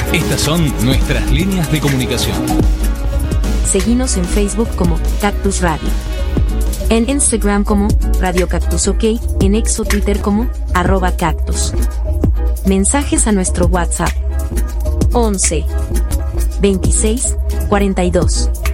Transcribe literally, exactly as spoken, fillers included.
Estas son nuestras líneas de comunicación. Seguinos en Facebook como Cactus Radio. En Instagram como Radio Cactus OK, en X o Twitter como arroba cactus. Mensajes a nuestro WhatsApp once veintiséis cuarenta y dos